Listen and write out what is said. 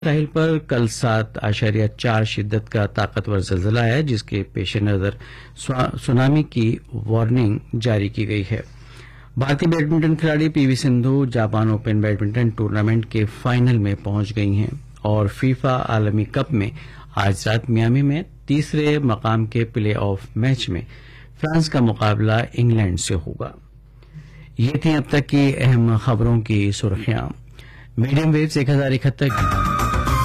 साहिल पर कल 7.4 शिद्दत का ताकतवर ज़लज़ला है, जिसके पेश नज़र सुनामी की वार्निंग जारी की गई है। भारतीय बैडमिंटन खिलाड़ी PV Sindhu Japan open badminton tournament के फाइनल में पहुंच गई हैं और फीफा आलमी कप में आज रात मियामी में तीसरे मकाम के प्ले ऑफ मैच में फ्रांस का मुकाबला इंग्लैंड से होगा। ये थी अब तक की अहम खबरों की सुर्खियां। Medium waves 1071